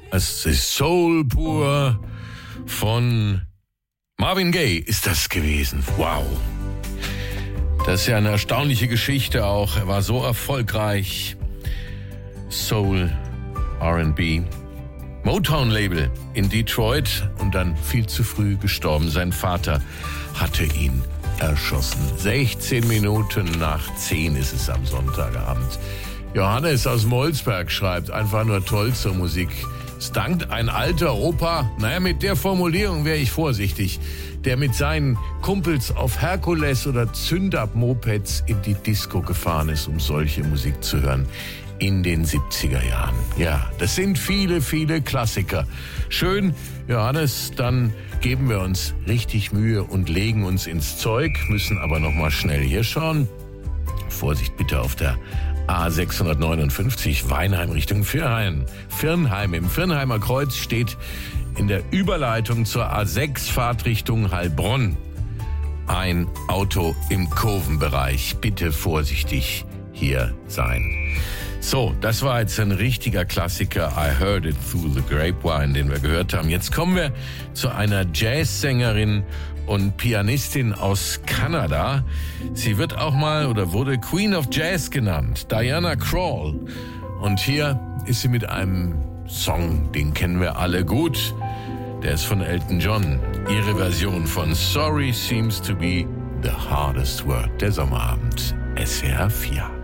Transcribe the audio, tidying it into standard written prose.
Es ist Soul pur von Marvin Gaye ist das gewesen. Wow. Das ist ja eine erstaunliche Geschichte auch. Er war so erfolgreich. Soul, R&B, Motown-Label in Detroit und dann viel zu früh gestorben. Sein Vater hatte ihn erschossen. 16 Minuten nach 10 ist es am Sonntagabend. Johannes aus Molsberg schreibt, einfach nur toll zur Musik. Es dankt ein alter Opa, naja, mit der Formulierung wäre ich vorsichtig, der mit seinen Kumpels auf Herkules oder Zündab-Mopeds in die Disco gefahren ist, um solche Musik zu hören. In den 70er Jahren. Ja, das sind viele, viele Klassiker. Schön, Johannes, dann geben wir uns richtig Mühe und legen uns ins Zeug, müssen aber noch mal schnell hier schauen. Vorsicht bitte auf der A659 Weinheim Richtung Firnheim. Im Firnheimer Kreuz steht in der Überleitung zur A6 Fahrtrichtung Heilbronn ein Auto im Kurvenbereich. Bitte vorsichtig hier sein. So, das war jetzt ein richtiger Klassiker, I Heard It Through the Grapevine, den wir gehört haben. Jetzt kommen wir zu einer Jazzsängerin und Pianistin aus Kanada. Sie wird auch mal oder wurde Queen of Jazz genannt, Diana Krall. Und hier ist sie mit einem Song, den kennen wir alle gut. Der ist von Elton John. Ihre Version von Sorry Seems to Be the Hardest Word. Der Sommerabend, SWR 4.